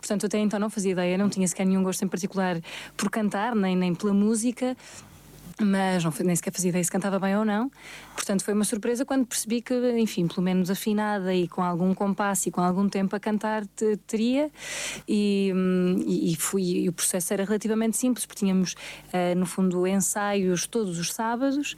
Portanto, até então não fazia ideia, não tinha sequer nenhum gosto em particular por cantar, nem pela música. Mas nem sequer fazia ideia se cantava bem ou não. Portanto, foi uma surpresa quando percebi que, enfim, pelo menos afinada e com algum compasso e com algum tempo a cantar teria. E o processo era relativamente simples, porque tínhamos, no fundo, ensaios todos os sábados.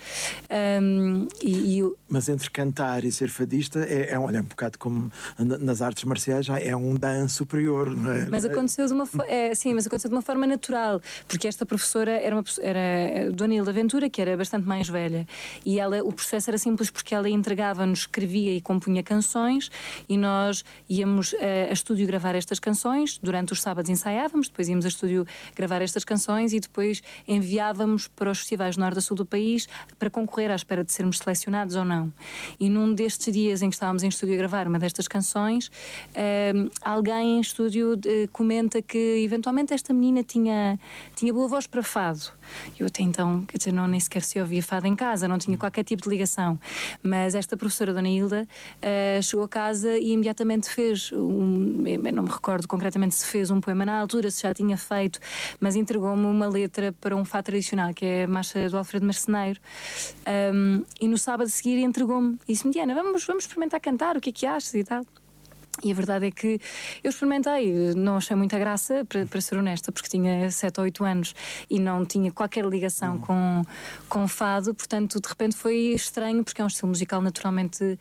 Mas entre cantar e ser fadista olha, um bocado como nas artes marciais, já é um dan superior, não é? Mas aconteceu de uma forma natural, porque esta professora era Dona Hilda Ventura, que era bastante mais velha, e o processo era simples porque ela entregava-nos, escrevia e compunha canções, e nós íamos a estúdio gravar estas canções. Durante os sábados ensaiávamos, depois íamos a estúdio gravar estas canções e depois enviávamos para os festivais do norte a sul do país para concorrer à espera de sermos selecionados ou não. E num destes dias em que estávamos em estúdio a gravar uma destas canções, alguém em estúdio comenta que eventualmente esta menina tinha boa voz para fado. Eu até então, quer dizer, nem sequer se ouvia fado em casa, não tinha qualquer tipo de ligação. Mas esta professora, Dona Hilda, chegou a casa e imediatamente fez eu não me recordo concretamente se fez um poema na altura, se já tinha feito, mas entregou-me uma letra para um fado tradicional, que é a Marcha do Alfredo Marceneiro. E no sábado a seguir entregou-me e disse-me: Diana, vamos experimentar cantar, o que é que achas e tal. E a verdade é que eu experimentei, não achei muita graça, para ser honesta, porque tinha 7 ou 8 anos e não tinha qualquer ligação com fado. Portanto, de repente foi estranho, porque é um estilo musical naturalmente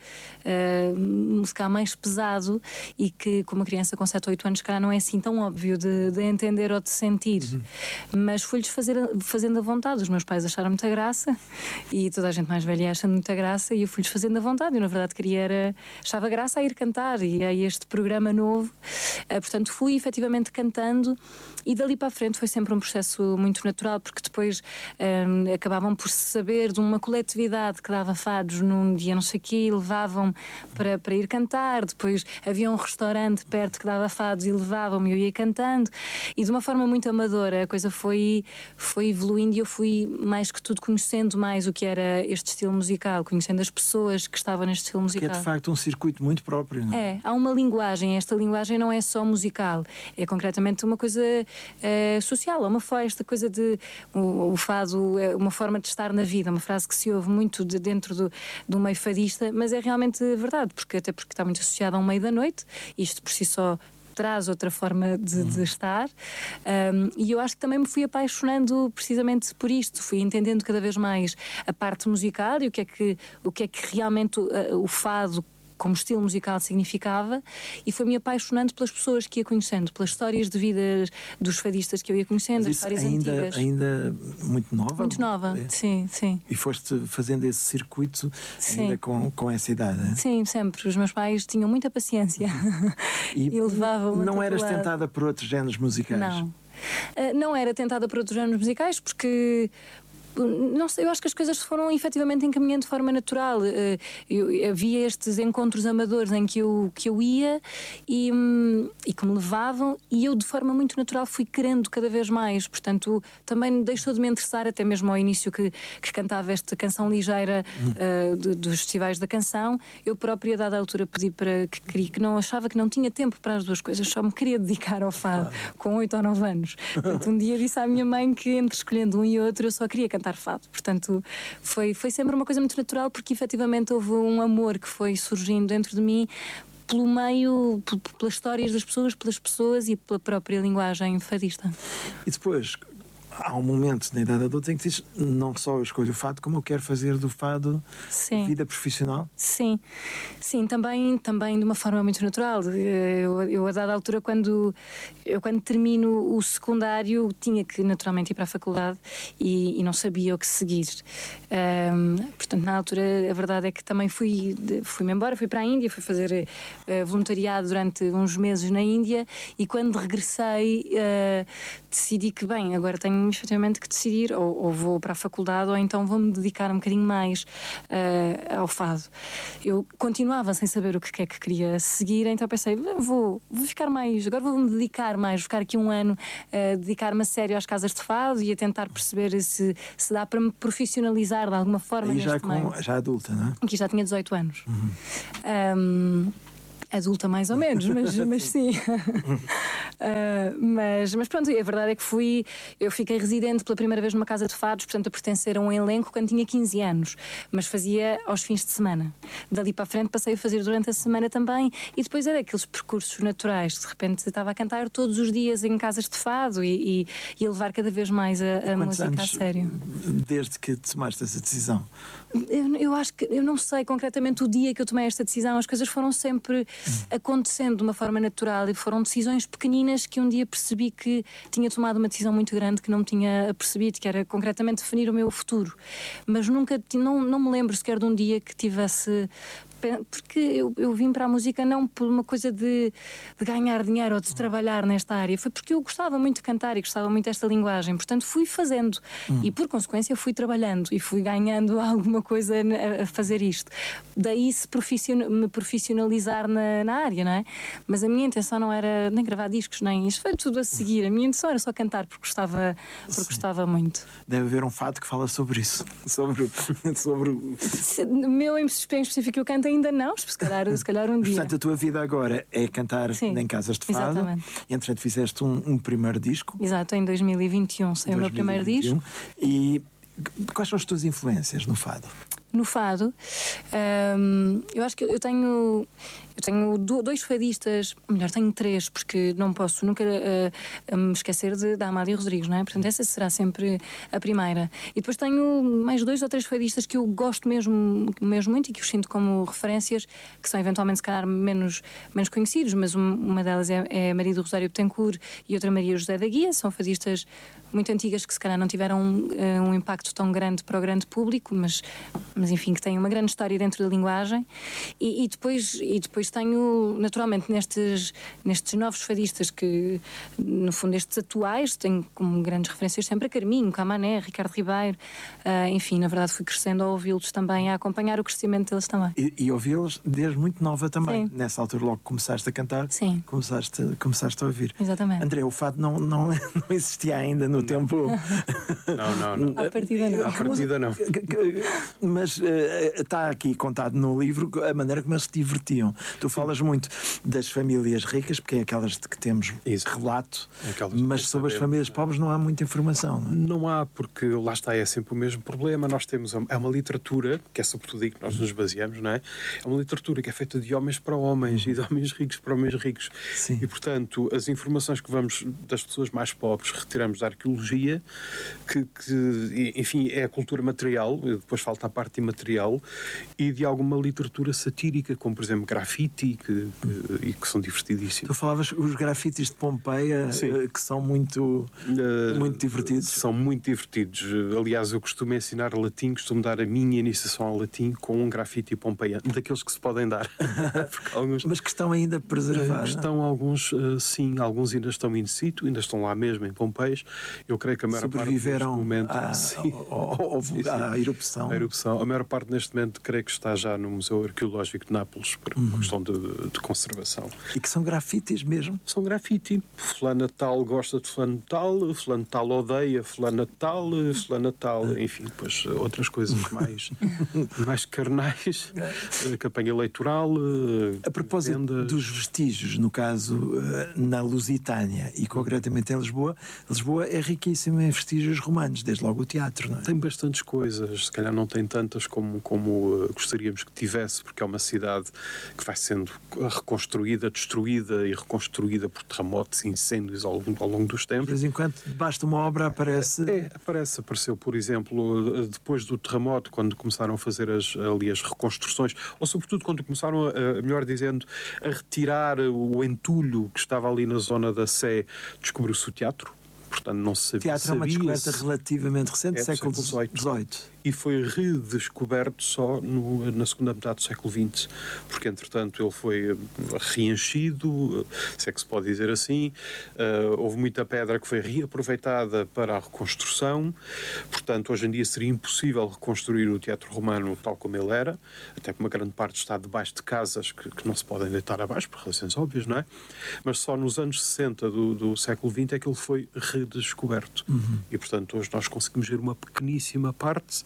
musical mais pesado e que, como uma criança com 7 ou 8 anos, cá não é assim tão óbvio de entender ou de sentir. Mas fui-lhes fazendo a vontade. Os meus pais acharam muita graça e toda a gente mais velha acha muita graça, e eu fui-lhes fazendo a vontade. Eu, na verdade, achava graça a ir cantar e a este programa novo. Portanto, fui efetivamente cantando, e dali para a frente foi sempre um processo muito natural, porque depois acabavam por saber de uma coletividade que dava fados num dia não sei o quê, e levavam-me para ir cantar. Depois havia um restaurante perto que dava fados e levavam-me e eu ia cantando, e de uma forma muito amadora a coisa foi evoluindo, e eu fui mais que tudo conhecendo mais o que era este estilo musical, conhecendo as pessoas que estavam neste estilo musical. Que é de facto um circuito muito próprio, não é? Há uma linguagem, esta linguagem não é só musical, é concretamente uma coisa social, é uma festa, coisa de o fado é uma forma de estar na vida, uma frase que se ouve muito dentro do meio fadista, mas é realmente verdade, porque está muito associada a um meio da noite. Isto por si só traz outra forma de estar, e eu acho que também me fui apaixonando precisamente por isto, fui entendendo cada vez mais a parte musical e o que é que realmente o fado como estilo musical significava, e foi-me apaixonando pelas pessoas que ia conhecendo, pelas histórias de vida dos fadistas que eu ia conhecendo, as histórias antigas. Ainda muito nova? Muito nova, sim. E foste fazendo esse circuito ainda com essa idade? É? Sim, sempre. Os meus pais tinhtinham muita paciência e levavam-me. Não eras tentada por outros géneros musicais? Não. Não era tentada por outros géneros musicais, porque não sei, eu acho que as coisas foram efetivamente encaminhando de forma natural. Havia estes encontros amadores em que eu ia e que me levavam, e eu de forma muito natural fui querendo cada vez mais. Portanto, também deixou de me interessar, até mesmo ao início que cantava esta canção ligeira dos festivais da canção. Eu própria, a dada altura, pedi que não achava que não tinha tempo para as duas coisas, só me queria dedicar ao fado, com 8 ou 9 anos. Portanto, um dia disse à minha mãe que entre escolhendo um e outro eu só queria cantar fado. Portanto, foi sempre uma coisa muito natural, porque efetivamente houve um amor que foi surgindo dentro de mim pelo meio, pelas histórias das pessoas, pelas pessoas e pela própria linguagem fadista. E depois há um momento na idade adulta em que dizes: não só eu escolho o fado, como eu quero fazer do fado vida profissional? Sim, também de uma forma muito natural. Eu a dada altura, quando termino o secundário, tinha que naturalmente ir para a faculdade e não sabia o que seguir. Portanto, na altura, a verdade é que também fui-me embora, fui para a Índia, fui fazer voluntariado durante uns meses na Índia, e quando regressei decidi que, agora tenho efetivamente que decidir, ou vou para a faculdade, ou então vou-me dedicar um bocadinho mais ao fado. Eu continuava sem saber o que é que queria seguir, então pensei, vou ficar mais, agora vou-me dedicar mais, vou ficar aqui um ano a dedicar-me a sério às casas de fado e a tentar perceber se dá para me profissionalizar de alguma forma. E já adulta, não é? Aqui já tinha 18 anos. Adulta mais ou menos, mas sim. Mas pronto, a verdade é que eu fiquei residente pela primeira vez numa casa de fados, portanto a pertencer a um elenco quando tinha 15 anos, mas fazia aos fins de semana. Dali para a frente passei a fazer durante a semana também, e depois era aqueles percursos naturais, de repente estava a cantar todos os dias em casas de fado e a levar cada vez mais a música a sério. Desde que tomaste essa decisão? Eu acho que, eu não sei concretamente o dia que eu tomei esta decisão, as coisas foram sempre acontecendo de uma forma natural e foram decisões pequeninas que um dia percebi que tinha tomado uma decisão muito grande que não me tinha percebido, que era concretamente definir o meu futuro. Mas nunca, não me lembro sequer de um dia que tivesse... Porque eu vim para a música não por uma coisa de ganhar dinheiro ou de trabalhar nesta área, foi porque eu gostava muito de cantar e gostava muito desta linguagem, portanto fui fazendo e por consequência fui trabalhando e fui ganhando alguma coisa a fazer isto. Daí me profissionalizar na área, não é? Mas a minha intenção não era nem gravar discos, nem isto, foi tudo a seguir. A minha intenção era só cantar porque gostava muito. Deve haver um fado que fala sobre isso, sobre o meu em específico eu canto ainda não, se calhar um dia. Portanto, a tua vida agora é cantar em casas de fado. Exatamente. Entretanto, fizeste um primeiro disco. Exato, em 2021 saiu o meu primeiro disco. E quais são as tuas influências no fado? No fado, eu acho que eu tenho dois fadistas, melhor, tenho três, porque não posso nunca me esquecer da Amália Rodrigues, não é? Portanto, essa será sempre a primeira. E depois tenho mais 2 ou 3 fadistas que eu gosto mesmo muito e que os sinto como referências, que são eventualmente, se calhar, menos conhecidos, mas uma delas é Maria do Rosário Betancourt e outra Maria José da Guia. São fadistas muito antigas que, se calhar, não tiveram um impacto tão grande para o grande público, mas enfim, que têm uma grande história dentro da linguagem. E depois tenho, naturalmente, nestes novos fadistas que, no fundo, estes atuais, tenho como grandes referências sempre a Carminho, Camané, Ricardo Ribeiro. Enfim, na verdade, fui crescendo a ouvi-los também, a acompanhar o crescimento deles também. E ouvi-los desde muito nova também. Sim. Nessa altura, logo que começaste a cantar, sim, começaste a ouvir. Exatamente. André, o fado não existia ainda no tempo. Não. À partida não. Mas está aqui contado no livro a maneira como eles se divertiam. Tu falas muito das famílias ricas, porque é aquelas de que temos relato, mas sobre as famílias pobres não há muita informação. Não há, porque lá está, é sempre o mesmo problema. Nós temos uma literatura, que é sobretudo aí que nós nos baseamos, não é? É uma literatura que é feita de homens para homens e de homens ricos para homens ricos. Sim. E, portanto, as informações que vamos das pessoas mais pobres retiramos da arqueologia, que enfim, é a cultura material, depois falta a parte imaterial, e de alguma literatura satírica, como, por exemplo, grafite, que são divertidíssimos. Tu falavas os grafites de Pompeia, que são muito divertidos. São muito divertidos. Aliás, eu costumo ensinar latim, costumo dar a minha iniciação ao latim com um grafite pompeia, daqueles que se podem dar. Mas que estão ainda preservados. Estão alguns, sim, alguns ainda estão in situ, ainda estão lá mesmo em Pompeias. Eu creio que a maior sobreviveram à erupção. A maior parte neste momento creio que está já no Museu Arqueológico de Nápoles por uma questão de conservação. E que são grafites mesmo? São grafite. Fulana tal gosta de fulano tal odeia fulana tal, enfim, depois outras coisas mais carnais, campanha eleitoral. A propósito dos vestígios, no caso na Lusitânia e concretamente em Lisboa é riquíssima em vestígios romanos, desde logo o teatro, não é? Tem bastantes coisas, se calhar não tem tantas como gostaríamos que tivesse, porque é uma cidade que vai sendo reconstruída, destruída e reconstruída por terremotos e incêndios ao longo dos tempos. De vez em quando, basta uma obra, aparece... Apareceu, por exemplo, depois do terremoto, quando começaram a fazer as reconstruções, ou sobretudo quando começaram, melhor dizendo, a retirar o entulho que estava ali na zona da Sé, descobriu-se o teatro. Portanto, não se sabia. O teatro é uma descoberta relativamente recente, século XVIII. E foi redescoberto só na segunda metade do século XX, porque, entretanto, ele foi reenchido, se é que se pode dizer assim. Houve muita pedra que foi reaproveitada para a reconstrução. Portanto, hoje em dia seria impossível reconstruir o teatro romano tal como ele era, até que uma grande parte está debaixo de casas que não se podem deitar abaixo, por razões óbvias, não é? Mas só nos anos 60 do século XX é que ele foi redescoberto. E, portanto, hoje nós conseguimos ver uma pequeníssima parte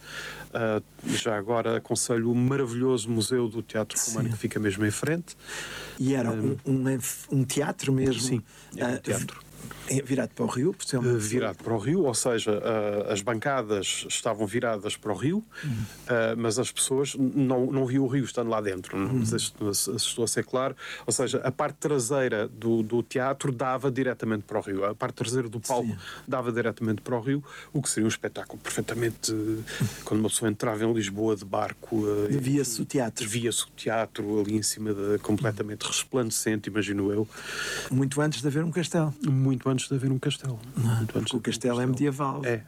Já agora aconselho o maravilhoso Museu do Teatro Romano, que fica mesmo em frente. E era um teatro mesmo? Sim, era um teatro. Virado para o rio? Virado para o rio, ou seja, as bancadas estavam viradas para o rio, mas as pessoas não viam o rio estando lá dentro. Não sei se estou a ser claro. Ou seja, a parte traseira do teatro dava diretamente para o rio. A parte traseira do palco dava diretamente para o rio, o que seria um espetáculo perfeitamente... Quando uma pessoa entrava em Lisboa de barco... Via-se o teatro. Via-se o teatro ali em cima, completamente resplandecente, imagino eu. Muito antes de haver um castelo. Muito antes de haver um castelo. Porque o castelo é medieval. É.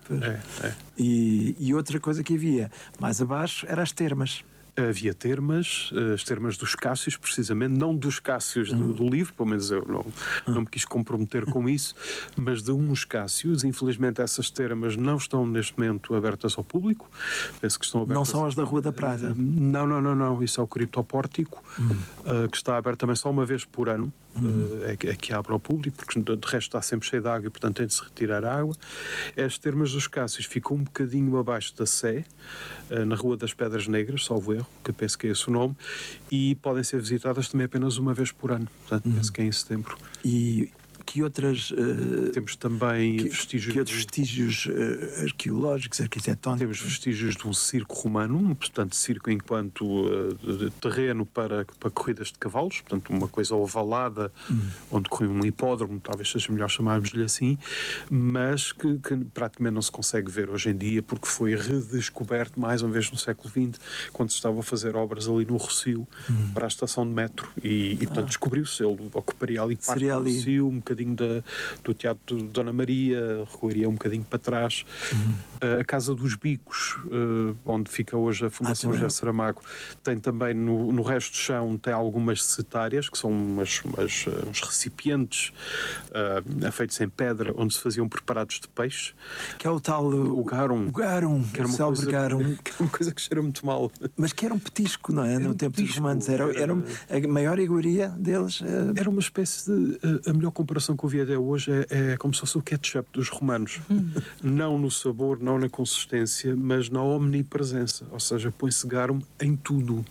E outra coisa que havia mais abaixo eram as termas. Havia termas, as termas dos Cássios, precisamente, não dos Cássios do livro, pelo menos eu não me quis comprometer com isso, mas de uns Cássios. Infelizmente essas termas não estão neste momento abertas ao público. Penso que estão abertas... Não são as da Rua da Prata? Não. Isso é o criptopórtico, que está aberto também só uma vez por ano. É que abre ao público, porque de resto está sempre cheio de água e portanto tem de se retirar a água. As termas dos Cássios ficam um bocadinho abaixo da Sé, na Rua das Pedras Negras, salvo erro, que penso que é esse o nome, e podem ser visitadas também apenas uma vez por ano, portanto penso que é em setembro. E que outras... Temos também vestígios... Que outros vestígios arqueológicos, arquitetónicos? Temos vestígios de um circo romano, portanto circo enquanto terreno para corridas de cavalos, portanto uma coisa ovalada, onde corria um hipódromo, talvez seja melhor chamarmos-lhe assim, mas que praticamente não se consegue ver hoje em dia, porque foi redescoberto mais uma vez no século XX, quando se estava a fazer obras ali no Rossio, para a estação de metro, e portanto descobriu-se, ele ocuparia ali parte do Rossio, um bocadinho do Teatro de Dona Maria, recuaria um bocadinho para trás. A Casa dos Bicos, onde fica hoje a Fundação José Saramago, tem também no resto do chão tem algumas setárias, que são uns recipientes feitos em pedra, onde se faziam preparados de peixe. Que é o tal... O garum. Que era uma coisa que cheira muito mal. Mas que era um petisco, não é? No tempo dos romanos. Era a maior iguaria deles. Era uma espécie de... A melhor comparação que eu vi até hoje é como se fosse o ketchup dos romanos. Não no sabor, não na consistência, mas na omnipresença. Ou seja, põe-se garum em tudo.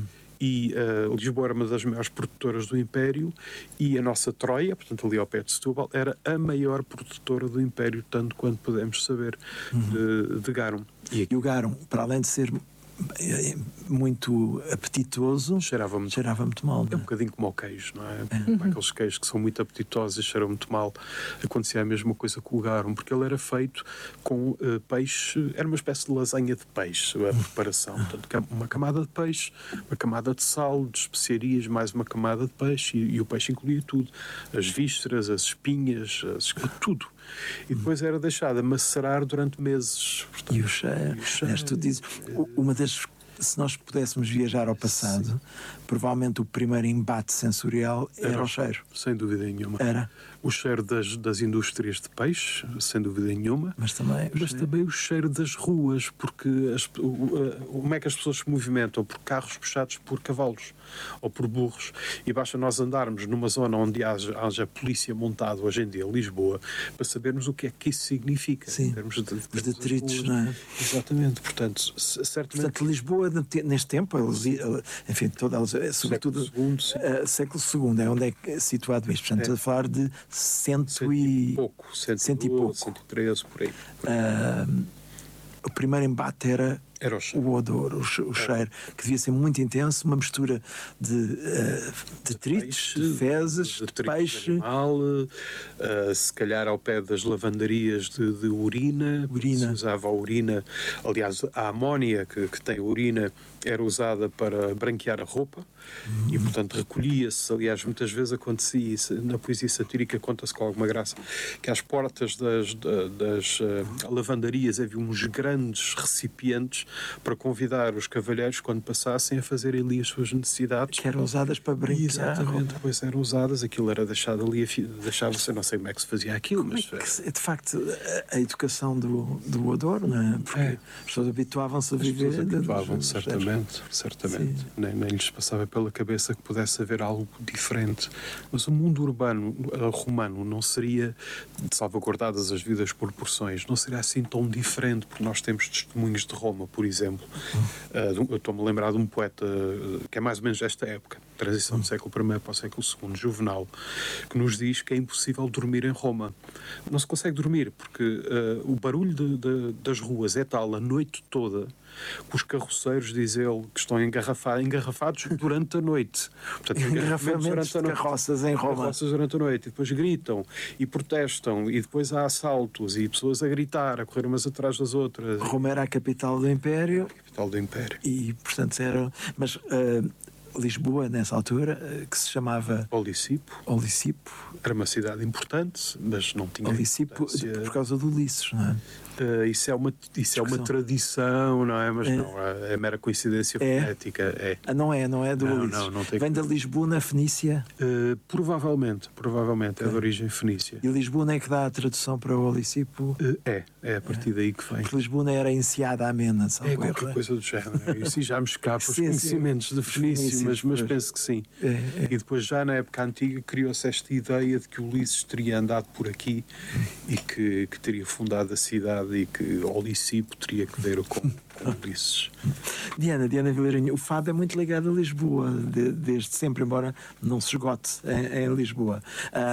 E Lisboa era uma das maiores produtoras do Império, e a nossa Troia, portanto ali ao pé de Setúbal, era a maior produtora do Império, tanto quanto podemos saber, de garum. E o garum, para além de ser muito apetitoso, cheirava muito mal. É um bocadinho como o queijo, não é? Aqueles queijos que são muito apetitosos e cheiram muito mal. Acontecia a mesma coisa com o garum, porque ele era feito com peixe, era uma espécie de lasanha de peixe, a preparação. Portanto, uma camada de peixe, uma camada de sal, de especiarias, mais uma camada de peixe, e o peixe incluía tudo. As vísceras, as espinhas, tudo. E depois era deixado a macerar durante meses. Portanto, e o cheiro. Tu dizes, se nós pudéssemos viajar ao passado, provavelmente o primeiro embate sensorial era o cheiro. Sem dúvida nenhuma. Era. O cheiro das indústrias de peixe, sem dúvida nenhuma. Mas também o cheiro das ruas, porque como é que as pessoas se movimentam? Por carros puxados por cavalos ou por burros. E basta nós andarmos numa zona onde haja polícia montada, hoje em dia, Lisboa, para sabermos o que é que isso significa. Sim, em termos de os detritos, não é? Exatamente. Portanto, certamente... Portanto, Lisboa, neste tempo, enfim, sobretudo século II, é onde é situado isto. Portanto, a falar de cento e pouco. 113, por aí. O primeiro embate era o odor, o cheiro, que devia ser muito intenso, uma mistura de detritos, de fezes, de peixe. Animal, se calhar ao pé das lavandarias de urina. Se usava a urina, aliás, a amónia que tem urina era usada para branquear a roupa e, portanto, recolhia-se. Aliás, muitas vezes acontecia isso, na poesia satírica conta-se com alguma graça, que às portas das lavandarias havia uns grandes recipientes para convidar os cavalheiros, quando passassem, a fazerem ali as suas necessidades. Que eram usadas para branquear. Exatamente, pois eram usadas, aquilo era deixado ali, deixava-se, eu não sei como é que se fazia aquilo, mas... De facto, a educação do odor, não é? Porque as pessoas habituavam-se a viver... Certamente. Nem lhes passava pela cabeça que pudesse haver algo diferente. Mas o mundo urbano romano não seria, salvaguardadas as devidas proporções, não seria assim tão diferente, porque nós temos testemunhos de Roma, por por exemplo. Eu estou-me a lembrar de um poeta que é mais ou menos desta época, transição do século I para o século II, Juvenal, que nos diz que é impossível dormir em Roma. Não se consegue dormir porque o barulho das ruas é tal a noite toda que os carroceiros, diz ele, que estão engarrafados durante a noite. Portanto, engarrafamentos de carroças em Roma. Carroças durante a noite. E depois gritam e protestam e depois há assaltos e pessoas a gritar, a correr umas atrás das outras. Roma era a capital do Império. A capital do Império. E, portanto, era... Mas Lisboa, nessa altura, que se chamava... Olisipo. Era uma cidade importante, mas não tinha... Olisipo por causa do Ulisses, não é? Isso é uma tradição, não é? Mas não, é mera coincidência fonética. Não é do Ulisses. Não tem. Vem da Lisboa, Fenícia? Provavelmente. É de origem fenícia. E Lisboa é que dá a tradução para o Olisipo? É a partir daí que vem. Porque Lisboa era enseada amena, sabe? Qualquer coisa do género. Isso já me escapa os conhecimentos de Fenício, mas penso que sim. E depois, já na época antiga, criou-se esta ideia de que Ulisses teria andado por aqui e que teria fundado a cidade e que Olisipo teria que ver com Ulisses. Diana Vilarinho, o fado é muito ligado a Lisboa, desde sempre, embora não se esgote em Lisboa.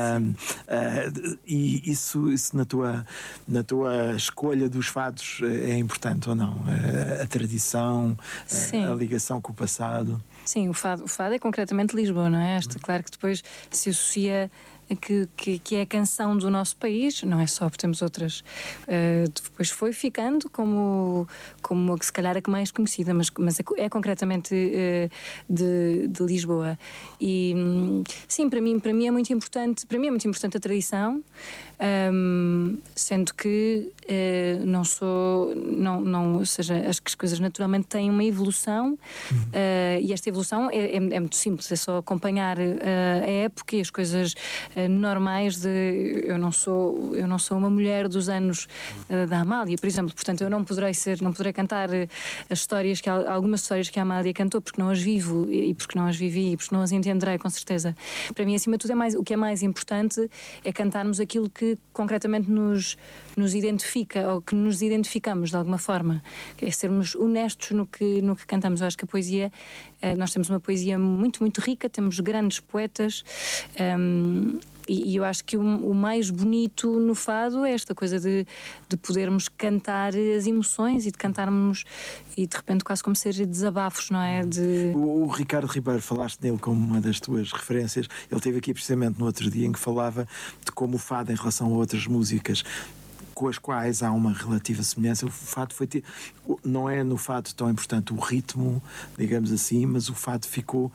E isso na tua escolha dos fados é importante ou não? A tradição, a ligação com o passado? Sim, o fado é concretamente Lisboa, não é? Claro que depois se associa que é a canção do nosso país, não é só porque temos outras. Depois foi ficando como a que se calhar a que mais conhecida, mas é concretamente de Lisboa. E sim, para mim é muito importante a tradição, sendo que ou seja, acho que as coisas naturalmente têm uma evolução, e esta evolução é muito simples, é só acompanhar a época e as coisas normais eu não sou uma mulher dos anos da Amália, por exemplo, portanto eu não poderei cantar algumas histórias que a Amália cantou, porque não as vivo e porque não as vivi e porque não as entenderei, com certeza. Para mim, acima de tudo, o que é mais importante é cantarmos aquilo que concretamente nos identifica, ou que nos identificamos de alguma forma, é sermos honestos no que cantamos. Eu acho que a poesia, nós temos uma poesia muito, muito rica, temos grandes poetas, e eu acho que o mais bonito no fado é esta coisa de podermos cantar as emoções e de cantarmos e de repente quase como ser desabafos, não é? O Ricardo Ribeiro, falaste nele como uma das tuas referências. Ele esteve aqui precisamente no outro dia em que falava de como o fado, em relação a outras músicas com as quais há uma relativa semelhança, o fado não é no fado tão importante o ritmo, digamos assim, mas o fado ficou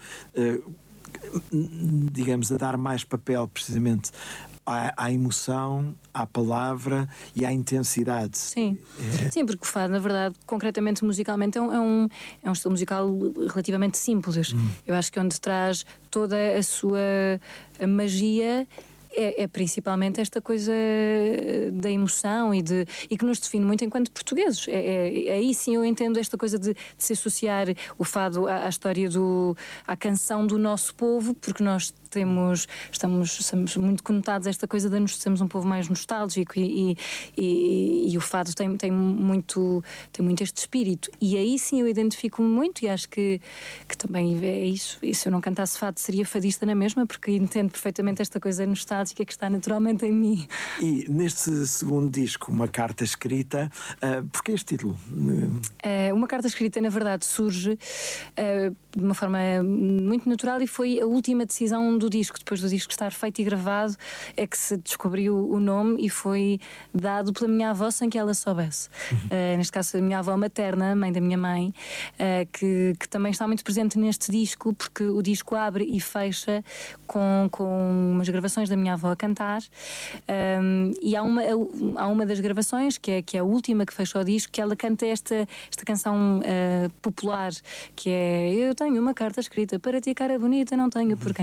digamos, a dar mais papel precisamente à emoção, à palavra e à intensidade. Sim, sim, porque o fado, na verdade, concretamente musicalmente, é um estilo musical relativamente simples. Eu acho que onde traz toda a sua magia é principalmente esta coisa da emoção e que nos define muito enquanto portugueses. Aí sim eu entendo esta coisa de se associar o fado à história à canção do nosso povo, porque nós estamos muito conotados a esta coisa de sermos um povo mais nostálgico e o fado tem muito este espírito. E aí sim eu identifico-me muito e acho que também é isso. E se eu não cantasse fado seria fadista na mesma, porque entendo perfeitamente esta coisa nostálgica que está naturalmente em mim. E neste segundo disco, Uma Carta Escrita, porquê este título? Uma Carta Escrita, na verdade, surge de uma forma muito natural e foi a última decisão do disco. Depois do disco estar feito e gravado é que se descobriu o nome e foi dado pela minha avó sem que ela soubesse. Neste caso, a minha avó materna, mãe da minha mãe, que também está muito presente neste disco, porque o disco abre e fecha com umas gravações da minha avó a cantar, e há uma das gravações que é a última que fecha o disco, que ela canta esta canção popular, que é: eu tenho uma carta escrita para ti, cara bonita, não tenho por quem a mande.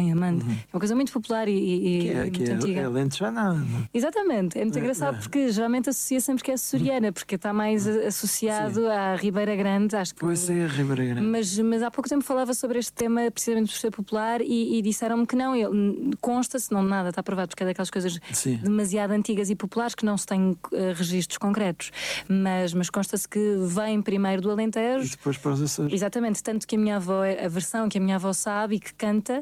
uma coisa muito popular e muito antiga. É alentejana. Exatamente, é muito engraçado porque geralmente associa sempre que é açoriana, porque está mais associado à Ribeira Grande, acho que. Pois é, a Ribeira Grande. Mas há pouco tempo falava sobre este tema precisamente por ser popular e disseram-me que não, ele consta-se, não nada, está provado, porque é daquelas coisas demasiado antigas e populares que não se têm registros concretos, mas consta-se que vem primeiro do Alentejo e depois para os Açores. Exatamente, tanto que a minha avó, a versão que a minha avó sabe e que canta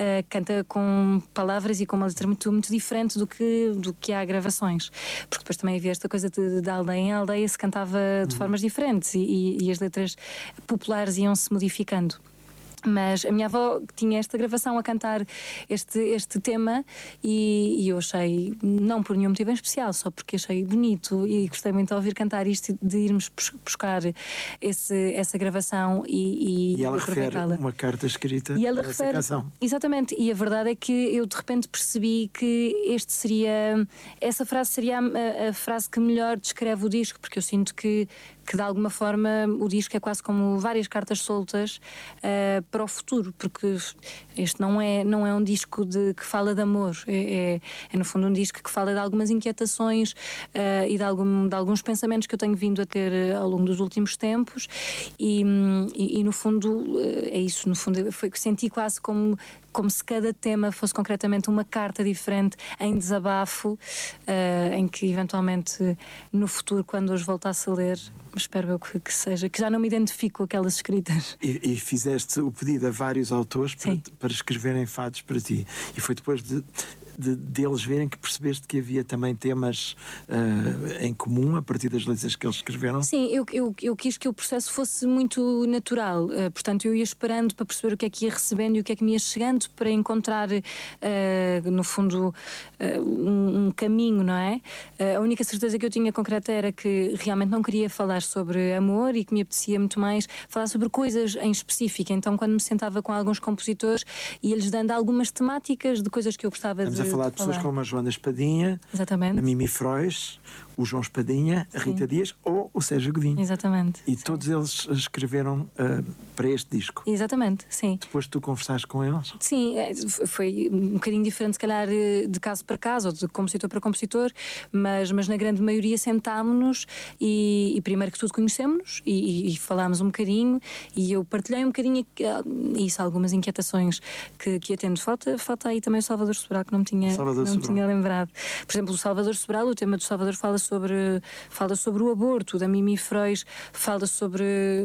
com palavras e com uma letra muito, muito diferente do que há gravações, porque depois também havia esta coisa de aldeia em aldeia se cantava de formas diferentes e as letras populares iam-se modificando. Mas a minha avó tinha esta gravação a cantar este tema e eu achei, não por nenhum motivo em especial, só porque achei bonito e gostei muito de ouvir cantar isto, de irmos buscar essa gravação e ela refere uma carta escrita e ela para essa canção. Exatamente, e a verdade é que eu de repente percebi que essa frase seria a frase que melhor descreve o disco, porque eu sinto que de alguma forma o disco é quase como várias cartas soltas para o futuro, porque este não é um disco que fala de amor, é no fundo um disco que fala de algumas inquietações e de alguns pensamentos que eu tenho vindo a ter ao longo dos últimos tempos e no fundo é isso, no fundo foi que senti quase como se cada tema fosse concretamente uma carta diferente em desabafo, em que eventualmente no futuro, quando os voltasse a ler, espero eu que seja, que já não me identifico com aquelas escritas. E fizeste o pedido a vários autores para escreverem fados para ti. E foi depois deles verem que percebeste que havia também temas em comum a partir das letras que eles escreveram? Sim, eu quis que o processo fosse muito natural, portanto eu ia esperando para perceber o que é que ia recebendo e o que é que me ia chegando para encontrar no fundo um caminho, não é? A única certeza que eu tinha concreta era que realmente não queria falar sobre amor e que me apetecia muito mais falar sobre coisas em específico. Então quando me sentava com alguns compositores e eles dando algumas temáticas de coisas que eu gostava de falar de pessoas como a Joana Espadinha, exatamente, a Mimi Frois, o João Espadinha, a Rita Dias ou o Sérgio Godinho. Exatamente. E todos eles escreveram para este disco. Exatamente, sim. Depois tu conversaste com eles? Sim, foi um bocadinho diferente se calhar de caso para caso ou de compositor para compositor, mas na grande maioria sentámos-nos e primeiro que tudo conhecemos-nos e falámos um bocadinho e eu partilhei um bocadinho isso, algumas inquietações que ia tendo. Falta aí também o Salvador Sobral, que não me tinha lembrado. Por exemplo, o Salvador Sobral, o tema do Salvador fala sobre o aborto, da Mimi Frois fala sobre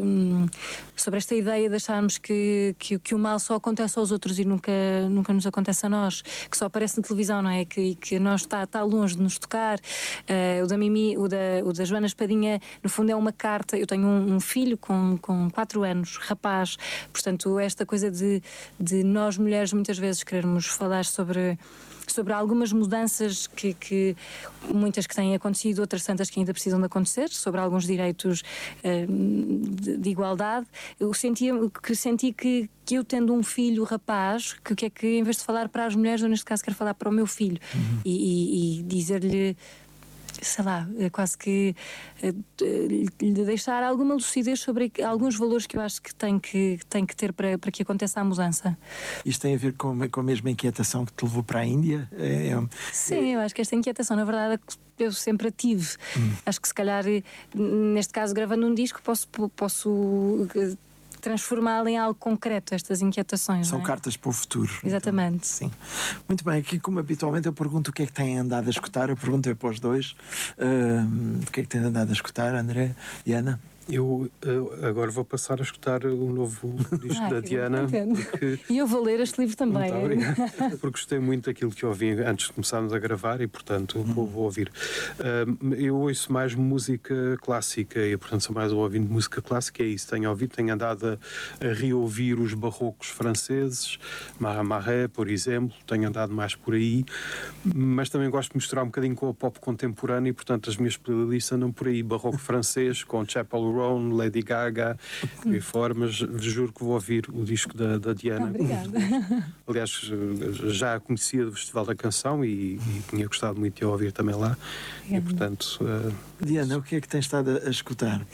esta ideia de acharmos que o mal só acontece aos outros e nunca nos acontece a nós, que só aparece na televisão, não é? Que nós está longe de nos tocar. O da Mimi, o da Joana Espadinha, no fundo é uma carta. Eu tenho um filho com 4 anos, rapaz, portanto esta coisa de nós mulheres muitas vezes querermos falar sobre algumas mudanças que muitas que têm acontecido, outras tantas que ainda precisam de acontecer, sobre alguns direitos de igualdade. Eu senti que eu tendo um filho rapaz, que é que em vez de falar para as mulheres, eu neste caso quero falar para o meu filho e dizer-lhe, sei lá, quase que lhe deixar alguma lucidez sobre alguns valores que eu acho que tem que ter para que aconteça a mudança. Isto tem a ver com a mesma inquietação que te levou para a Índia? Sim, eu acho que esta inquietação, na verdade, eu sempre a tive. Acho que se calhar, neste caso, gravando um disco, posso transformá-la em algo concreto, estas inquietações. São cartas para o futuro. Exatamente. Então, sim. Muito bem, aqui como habitualmente eu pergunto o que é que têm andado a escutar, eu perguntei para os dois o que é que têm andado a escutar, André e Ana. Eu agora vou passar a escutar o novo disco da Diana. E eu vou ler este livro também. Muito obrigado, porque gostei muito daquilo que ouvi antes de começarmos a gravar e, portanto, vou ouvir. Eu ouço mais música clássica e, portanto, sou mais um ouvinte de música clássica. É isso, tenho andado a reouvir os barrocos franceses, Marais, por exemplo, tenho andado mais por aí, mas também gosto de misturar um bocadinho com a pop contemporânea e, portanto, as minhas playlists andam por aí, barroco francês, com Chapel Roan, Lady Gaga e formas. Juro que vou ouvir o disco da Diana. Obrigada. Aliás, já a conhecia do Festival da Canção e tinha gostado muito de a ouvir também lá. E, portanto, Diana, o que é que tens estado a escutar?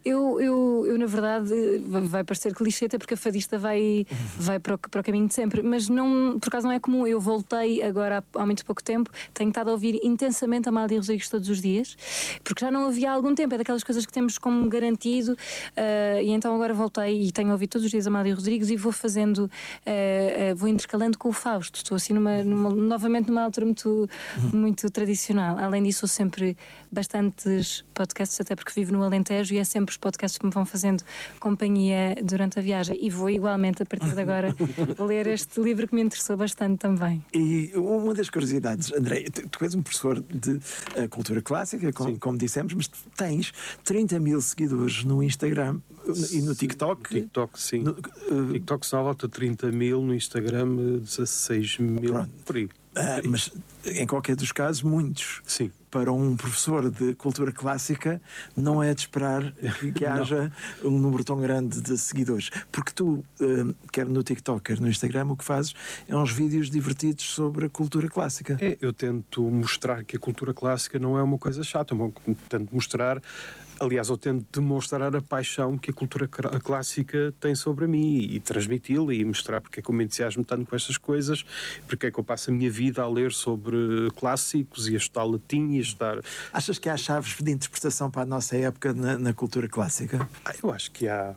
Eu na verdade, vai parecer clichê, até porque a fadista vai para o caminho de sempre, mas não, por acaso não é comum. Eu voltei agora há muito pouco tempo, tenho estado a ouvir intensamente a Amália Rodrigues todos os dias, porque já não havia há algum tempo, é daquelas coisas que temos como garantido, e então agora voltei e tenho ouvido todos os dias a Amália Rodrigues e vou fazendo, vou intercalando com o Fausto. Estou assim novamente numa altura muito tradicional. Além disso, sou sempre bastantes podcasts, até porque vivo no Alentejo, e é sempre os podcasts que me vão fazendo companhia durante a viagem, e vou igualmente a partir de agora ler este livro que me interessou bastante também. E uma das curiosidades, André, tu és um professor de cultura clássica, como dissemos, mas tens 30 mil seguidores no Instagram e no TikTok. No TikTok, sim. TikTok são à volta de 30 mil, no Instagram 16 mil, por aí. Mas em qualquer dos casos, muitos. Sim. Para um professor de cultura clássica, não é de esperar que haja um número tão grande de seguidores. Porque tu, quer no TikTok, quer no Instagram, o que fazes é uns vídeos divertidos sobre a cultura clássica. Eu tento mostrar que a cultura clássica não é uma coisa chata, tento mostrar. Aliás, eu tento demonstrar a paixão que a cultura clássica tem sobre mim e transmiti-la e mostrar porque é que eu me entusiasmo tanto com estas coisas, porque é que eu passo a minha vida a ler sobre clássicos e a estudar latim e a estudar... Achas que há chaves de interpretação para a nossa época na cultura clássica? Eu acho que há.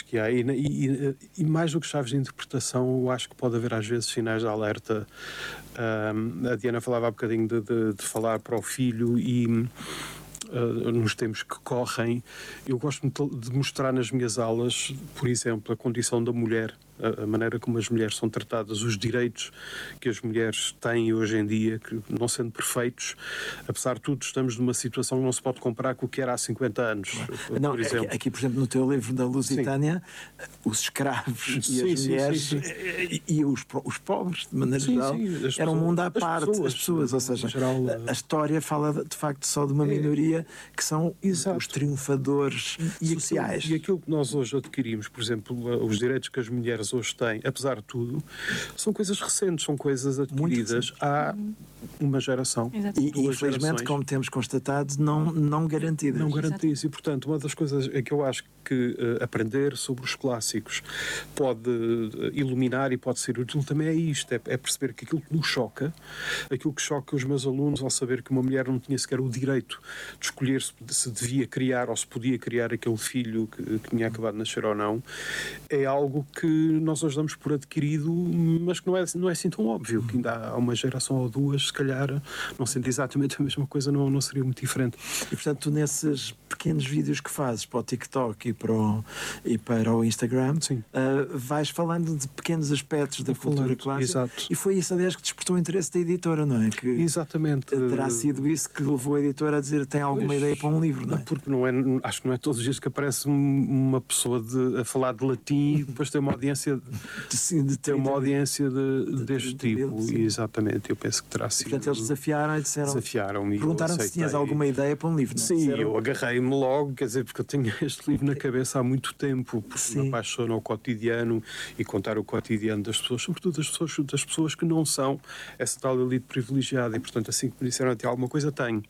E mais do que chaves de interpretação, eu acho que pode haver às vezes sinais de alerta. A Diana falava há bocadinho de falar para o filho e... nos tempos que correm, eu gosto de mostrar nas minhas aulas, por exemplo, a condição da mulher, a maneira como as mulheres são tratadas, os direitos que as mulheres têm hoje em dia, que não sendo perfeitos, apesar de tudo, estamos numa situação que não se pode comparar com o que era há 50 anos. Não, por exemplo. Aqui, por exemplo, no teu livro da Lusitânia, os escravos e as mulheres e os pobres, de maneira geral, era um mundo à parte, as pessoas, ou seja, geral, a história fala de facto só de uma minoria que são os triunfadores sociais. E aquilo que nós hoje adquirimos, por exemplo, os direitos que as mulheres hoje têm, apesar de tudo, são coisas recentes, são coisas adquiridas há uma geração. E infelizmente, como temos constatado, não garantidas. Não garantidas. E, portanto, uma das coisas é que eu acho que aprender sobre os clássicos pode iluminar e pode ser útil também é isto, é perceber que aquilo que nos choca, aquilo que choca os meus alunos ao saber que uma mulher não tinha sequer o direito de escolher se devia criar ou se podia criar aquele filho que tinha acabado de nascer ou não, é algo que nós hoje damos por adquirido, mas que não é assim tão óbvio, que ainda há uma geração ou duas, se calhar, não sendo exatamente a mesma coisa, não seria muito diferente. E, portanto, tu nesses pequenos vídeos que fazes para o TikTok e para o Instagram, vais falando de pequenos aspectos da cultura clássica. Exato. E foi isso, aliás, que despertou o interesse da editora, não é? Que exatamente. Terá sido isso que levou a editora a dizer tem alguma ideia para um livro, não é? Porque acho que não é todos os dias que aparece uma pessoa a falar de latim e depois tem uma audiência deste tipo. Exatamente, eu penso que terá sido. Portanto, eles desafiaram e disseram. Desafiaram-me. Perguntaram se tinhas alguma ideia para um livro, não é? Sim, eu agarrei-me logo, quer dizer, porque eu tenho este livro na cabeça há muito tempo, porque me apaixona o cotidiano e contar o cotidiano das pessoas, sobretudo das pessoas que não são essa tal elite privilegiada, e portanto, assim que me disseram até alguma coisa, tenho.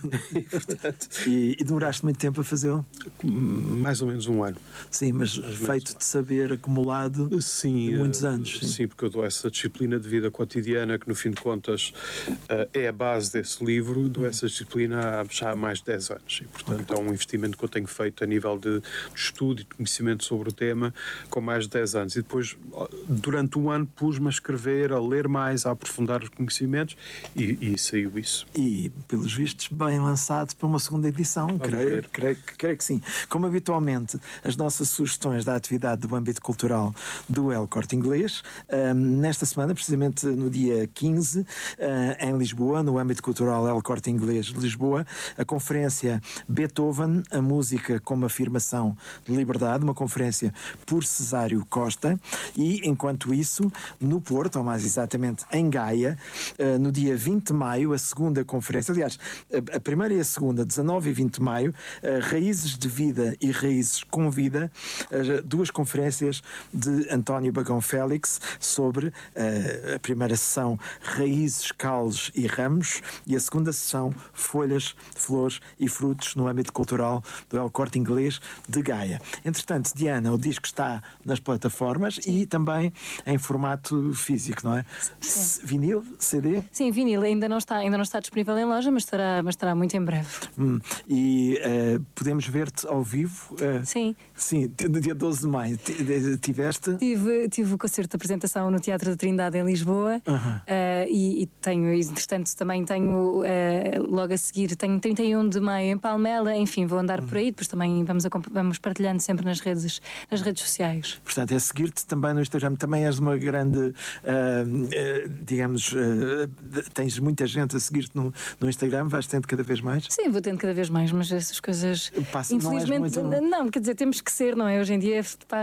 E demoraste muito tempo a fazê-lo? Mais ou menos um ano. Sim, mas feito de saber acumulado de muitos anos. Sim, porque eu dou essa disciplina de vida cotidiana que, no fim de contas, é a base desse livro. Dou essa disciplina já há mais de 10 anos. E, portanto, é um investimento que eu tenho feito a nível de estudo e de conhecimento sobre o tema com mais de 10 anos. E depois, durante um ano, pus-me a escrever, a ler mais, a aprofundar os conhecimentos e saiu isso. E, pelos vistos, bem lançado para uma segunda edição. Creio que sim. Como habitualmente, as nossas sugestões da atividade do âmbito cultural do El Corte Inglês. Nesta semana, precisamente no dia 15, em Lisboa, no âmbito cultural El Corte Inglês de Lisboa, a conferência Beethoven, a música como afirmação de liberdade, uma conferência por Cesário Costa. E, enquanto isso, no Porto, ou mais exatamente em Gaia, no dia 20 de maio, a segunda conferência, aliás, a primeira e a segunda, 19 e 20 de maio, Raízes de Vida e Raízes com Vida, duas conferências de António Bagão Félix sobre a primeira sessão Raízes, Caules e Ramos e a segunda sessão Folhas, Flores e Frutos no âmbito cultural cultural do El Corte Inglês de Gaia. Entretanto, Diana, o disco está nas plataformas e também em formato físico, não é? Vinil, CD? Sim, vinil. Ainda não está disponível em loja, mas estará muito em breve. E podemos ver-te ao vivo? Sim. Sim, no dia 12 de maio. Tiveste? Tive o concerto de apresentação no Teatro da Trindade em Lisboa. E tenho, entretanto, também tenho logo a seguir, tenho 31 de maio em Palmela. Enfim, vou andar por aí, depois também vamos partilhando sempre nas redes sociais. Portanto, é seguir-te também no Instagram. Também és uma grande, digamos, tens muita gente a seguir-te no Instagram. Vais tendo cada vez mais? Sim, vou tendo cada vez mais, mas essas coisas, infelizmente, não, quer dizer, temos que ser, não é? Hoje em dia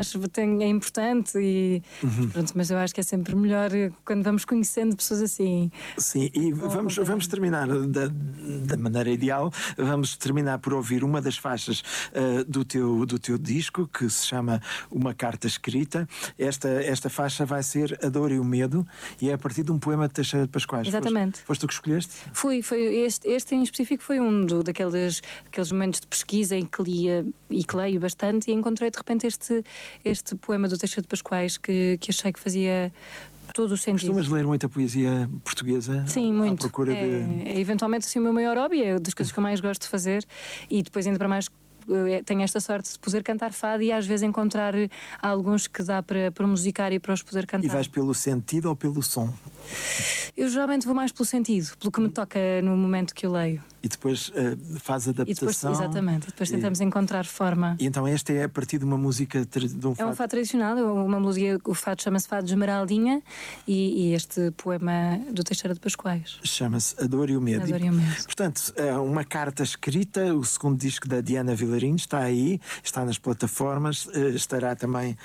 é importante e pronto, mas eu acho que é sempre melhor quando vamos conhecendo pessoas assim. Sim, e vamos terminar da maneira ideal. Vamos terminar por ouvir uma das faixas do teu disco, que se chama Uma Carta Escrita. Esta faixa vai ser A Dor e o Medo, e é a partir de um poema de Teixeira de Pascoais. Exatamente. Foste tu que escolheste? Foi este em específico foi daqueles momentos de pesquisa em que lia e que leio bastante, e encontrei de repente este poema do Teixeira de Pascoais que achei que fazia todo o sentido. Costumas ler muita poesia portuguesa? Sim, muito. À procura é eventualmente assim, o meu maior hobby, é das coisas que eu mais gosto de fazer, e depois ainda para mais tenho esta sorte de poder cantar fado e às vezes encontrar alguns que dá para musicar e para os poder cantar. E vais pelo sentido ou pelo som? Eu geralmente vou mais pelo sentido, pelo que me toca no momento que eu leio. E depois faz adaptação. Exatamente, e depois tentamos encontrar forma. E então esta é a partir de uma música de um fado? É um fado tradicional, uma melodia, o fado chama-se Fado de Esmeraldinha, e este poema do Teixeira de Pascoais chama-se A Dor e o Medo. A Dor e o Medo. Portanto, uma carta escrita, o segundo disco da Diana Vilarinho está aí, está nas plataformas, está também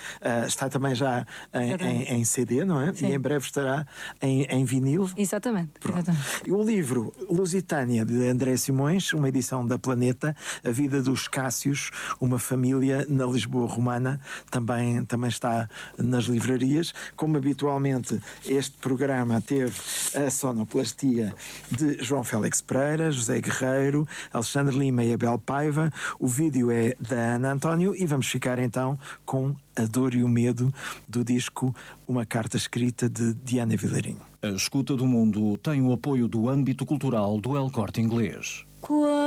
já em CD, não é? Sim. E em breve estará em vinil. Exatamente. E o livro Lusitânia, de André Simões, uma edição da Planeta, A Vida dos Cássios, uma família na Lisboa romana, também está nas livrarias. Como habitualmente, este programa teve a sonoplastia de João Félix Pereira, José Guerreiro, Alexandre Lima e Abel Paiva. O vídeo é da Ana António e vamos ficar então com A Dor e o Medo, do disco Uma Carta Escrita, de Diana Vilarinho. A Escuta do Mundo tem o apoio do âmbito cultural do El Corte Inglês.